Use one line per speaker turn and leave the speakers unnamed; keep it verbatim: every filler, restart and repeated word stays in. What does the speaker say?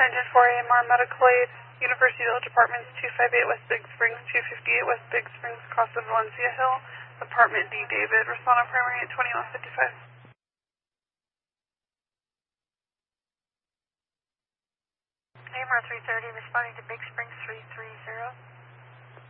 engine for A M R Medical Aid, University Village Apartments, two five eight West Big Springs, two fifty-eight West Big Springs, Casa Valencia Hill, Apartment D, David. Respond on primary at twenty-one fifty-five.
A M R three thirty, responding to Big Springs three three zero.